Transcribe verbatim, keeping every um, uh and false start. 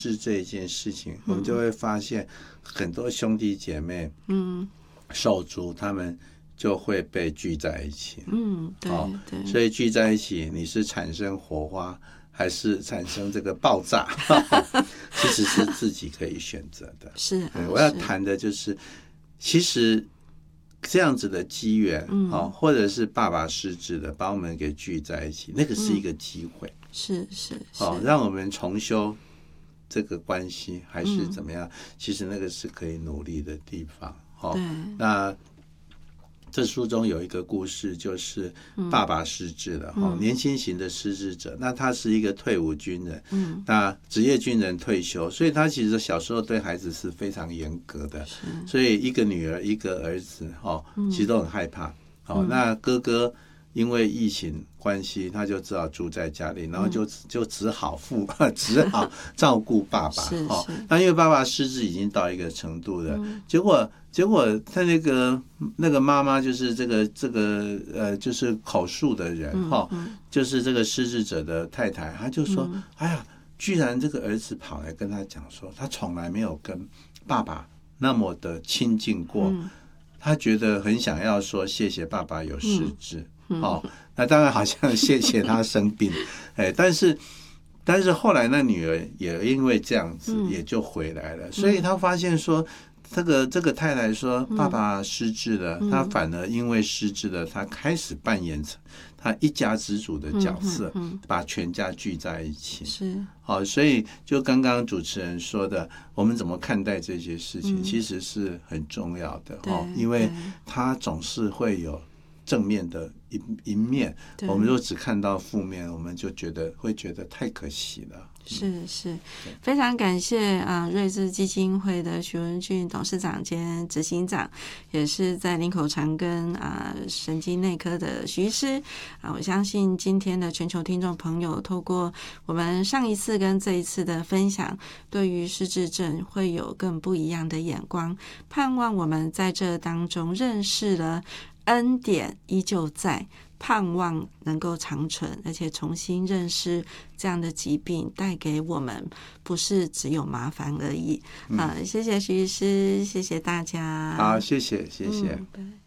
是这一件事情，我们就会发现很多兄弟姐妹，嗯，手足他们就会被聚在一起， 嗯，对、哦、对， 所以聚在一起，你是产生火花还是产生这个爆炸，其实是自己可以选择的。 是、啊， 我要谈的就是，其实这样子的机缘，嗯，或者是爸爸失智的把我们给聚在一起，那个是一个机会，嗯、 是是是， 哦，让我们重修这个关系，还是怎么样？嗯、其实那个是可以努力的地方。哦，那这书中有一个故事，就是爸爸失智了，嗯、年轻型的失智者，那他是一个退伍军人，嗯、那职业军人退休，所以他其实小时候对孩子是非常严格的，所以一个女儿一个儿子，哦，其实都很害怕。哦，嗯、那哥哥因为疫情关系，他就只好住在家里，然后就就只好付，只好照顾爸爸。哦，那因为爸爸失智已经到一个程度了，嗯、结果结果他那个那个妈妈就是这个这个呃就是口述的人哈，嗯嗯、就是这个失智者的太太，他就说，嗯、哎呀，居然这个儿子跑来跟他讲说，他从来没有跟爸爸那么的亲近过。嗯，他觉得很想要说谢谢爸爸有失智，嗯嗯、哦，那当然好像谢谢他生病，哎，但是但是后来那女儿也因为这样子也就回来了，嗯、所以他发现说这个这个太太说爸爸失智了，嗯、他反而因为失智了，他开始扮演他一家之主的角色，嗯嗯嗯、把全家聚在一起。是，好，所以就刚刚主持人说的，我们怎么看待这些事情，嗯、其实是很重要的哦，因为他总是会有正面的一一面，我们如果只看到负面，我们就觉得会觉得太可惜了。 是是，非常感谢啊、呃，瑞智基金会的徐文俊董事长兼执行长，也是在林口长庚啊、呃、神经内科的徐医师啊。我相信今天的全球听众朋友，透过我们上一次跟这一次的分享，对于失智症会有更不一样的眼光。盼望我们在这当中认识了恩典依旧在。盼望能够长存，而且重新认识这样的疾病带给我们不是只有麻烦而已。嗯、呃，谢谢徐医师，谢谢大家。 好，谢谢，谢谢。 嗯